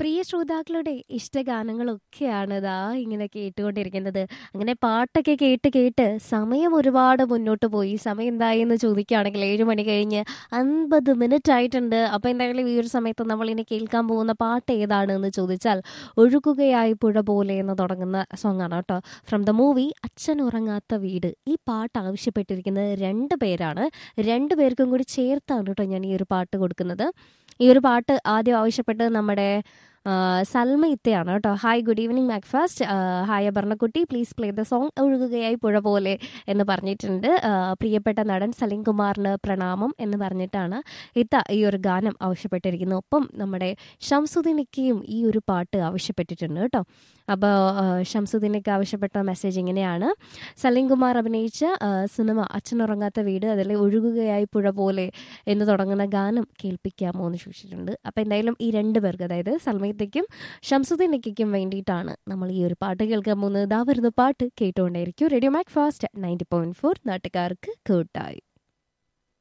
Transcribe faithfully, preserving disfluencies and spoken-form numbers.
പ്രിയ ശ്രോതാക്കളുടെ ഇഷ്ടഗാനങ്ങളൊക്കെയാണ് ദാ ഇങ്ങനെ കേട്ടുകൊണ്ടിരിക്കുന്നത്. അങ്ങനെ പാട്ടൊക്കെ കേട്ട് കേട്ട് സമയം ഒരുപാട് മുന്നോട്ട് പോയി. സമയം എന്തായി എന്ന് ചോദിക്കുകയാണെങ്കിൽ ഏഴ് മണി കഴിഞ്ഞ് അൻപത് മിനിറ്റ് ആയിട്ടുണ്ട്. അപ്പോൾ എന്തായാലും ഈ ഒരു സമയത്ത് നമ്മൾ ഇനി കേൾക്കാൻ പോകുന്ന പാട്ട് ഏതാണ് എന്ന് ചോദിച്ചാൽ ഒഴുകുകയായി പുഴ പോലെ എന്ന് തുടങ്ങുന്ന സോങ് ആണ് കേട്ടോ. ഫ്രം ദ മൂവി അച്ഛൻ ഉറങ്ങാത്ത വീട്. ഈ പാട്ട് ആവശ്യപ്പെട്ടിരിക്കുന്നത് രണ്ട് പേരാണ്. രണ്ട് പേർക്കും കൂടി ചേർത്താണ് കേട്ടോ ഞാൻ ഈ ഒരു പാട്ട് കൊടുക്കുന്നത്. ഈ ഒരു പാട്ട് ആദ്യം ആവശ്യപ്പെട്ടത് നമ്മുടെ ആ, സൽമ ഇത്തയാണ് കേട്ടോ. Hi, good evening Macfast. Hi അപർണക്കുട്ടി, please play the song ഒഴുകുകയായി പുഴ പോലെ എന്ന് പറഞ്ഞിട്ടുണ്ട്. ആ, പ്രിയപ്പെട്ട നടൻ സലീം കുമാറിന് പ്രണാമം എന്ന് പറഞ്ഞിട്ടാണ് ഇത്ത ഈ ഒരു ഗാനം ആവശ്യപ്പെട്ടിരിക്കുന്നത്. ഒപ്പം നമ്മുടെ ഷംസുദ്ദീനയ്ക്കയും ഈ ഒരു പാട്ട് ആവശ്യപ്പെട്ടിട്ടുണ്ട് കേട്ടോ. അപ്പോൾ ഷംസുദ്ദീനയ്ക്ക് ആവശ്യപ്പെട്ട മെസ്സേജ് ഇങ്ങനെയാണ്: സലീം കുമാർ അഭിനയിച്ച ആ, സിനിമ അച്ഛനുറങ്ങാത്ത വീട്, അതിലെ ഒഴുകുകയായി പുഴ പോലെ എന്ന് തുടങ്ങുന്ന ഗാനം കേൾപ്പിക്കാമോ എന്ന് ചോദിച്ചിട്ടുണ്ട്. അപ്പോൾ എന്തായാലും ഈ രണ്ട് പേർക്ക്, അതായത് സൽമയത്തേക്കും ഷംസുദ്ദീനയ്ക്കും വേണ്ടിയിട്ടാണ് നമ്മൾ ഈ ഒരു പാട്ട് കേൾക്കാൻ പോകുന്നത്. ഇതാ വരുന്ന പാട്ട് കേട്ടുകൊണ്ടേയിരിക്കും. Radio Mac fast ninety point four നാട്ടുകാർക്ക് കൂട്ടായി.